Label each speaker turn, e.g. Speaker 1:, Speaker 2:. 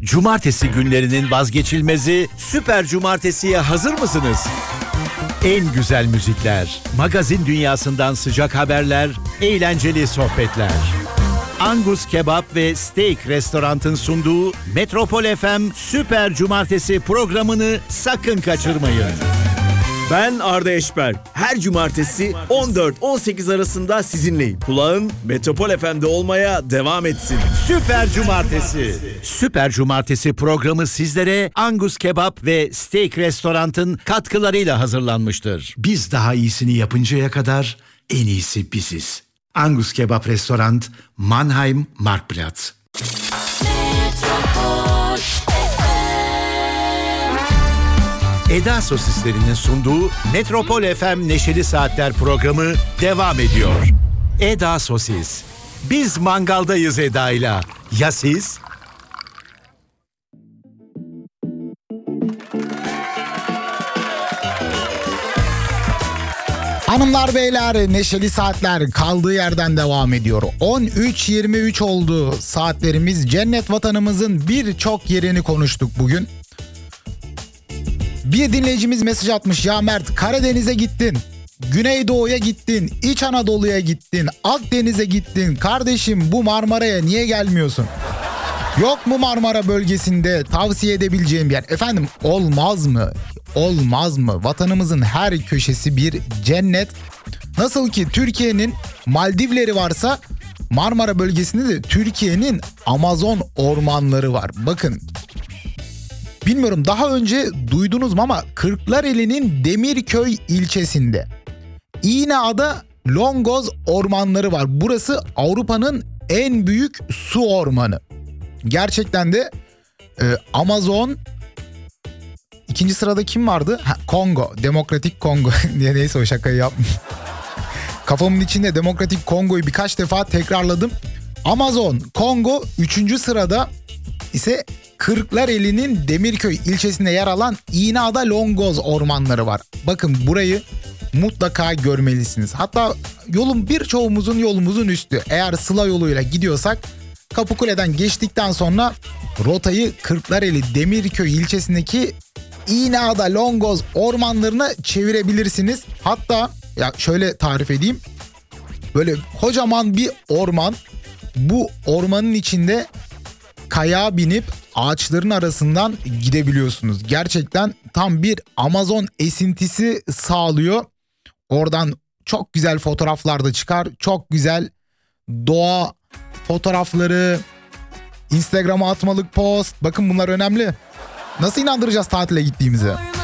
Speaker 1: Cumartesi günlerinin vazgeçilmezi Süper Cumartesi'ye hazır mısınız? En güzel müzikler, magazin dünyasından sıcak haberler, eğlenceli sohbetler. Angus Kebap ve Steak Restorant'ın sunduğu Metropol FM Süper Cumartesi programını sakın kaçırmayın.
Speaker 2: Ben Arda Eşber. Her cumartesi 14-18 arasında sizinleyim. Kulağın Metropol FM'de olmaya devam etsin.
Speaker 1: Süper Cumartesi. Süper Cumartesi programı sizlere Angus Kebap ve Steak Restorant'ın katkılarıyla hazırlanmıştır. Biz daha iyisini yapıncaya kadar en iyisi biziz. Angus Kebap Restorant, Mannheim, Marktplatz. Eda Sosislerinin sunduğu Metropol FM Neşeli Saatler programı devam ediyor. Eda Sosis. Biz mangaldayız Eda'yla. Ya siz?
Speaker 3: Hanımlar beyler, Neşeli Saatler kaldığı yerden devam ediyor. 13.23 oldu saatlerimiz. Cennet vatanımızın birçok yerini konuştuk bugün. Bir dinleyicimiz mesaj atmış. Ya Mert, Karadeniz'e gittin, Güneydoğu'ya gittin, İç Anadolu'ya gittin, Akdeniz'e gittin. Kardeşim, bu Marmara'ya niye gelmiyorsun? Yok mu Marmara bölgesinde tavsiye edebileceğim bir yer? Efendim, olmaz mı? Olmaz mı? Vatanımızın her köşesi bir cennet. Nasıl ki Türkiye'nin Maldivleri varsa Marmara bölgesinde de Türkiye'nin Amazon ormanları var. Bakın, bilmiyorum daha önce duydunuz mu ama Kırklareli'nin Demirköy ilçesinde İğneada Longoz ormanları var. Burası Avrupa'nın en büyük su ormanı. Gerçekten de Amazon. İkinci sırada kim vardı? Kongo. Demokratik Kongo. Neyse, o şakayı yapmayayım. Kafamın içinde Demokratik Kongo'yu birkaç defa tekrarladım. Amazon, Kongo, 3. sırada ise Kırklareli'nin Demirköy ilçesinde yer alan İğneada Longoz ormanları var. Bakın, burayı mutlaka görmelisiniz. Hatta yolumuzun üstü. Eğer Sıla yoluyla gidiyorsak Kapıkule'den geçtikten sonra rotayı Kırklareli Demirköy ilçesindeki İğneada Longoz ormanlarına çevirebilirsiniz. Hatta ya şöyle tarif edeyim. Böyle kocaman bir orman. Bu ormanın içinde kayağa binip ağaçların arasından gidebiliyorsunuz. Gerçekten tam bir Amazon esintisi sağlıyor. Oradan çok güzel fotoğraflar da çıkar. Çok güzel doğa fotoğrafları, Instagram'a atmalık post. Bakın, bunlar önemli. Nasıl inandıracağız tatile gittiğimizi?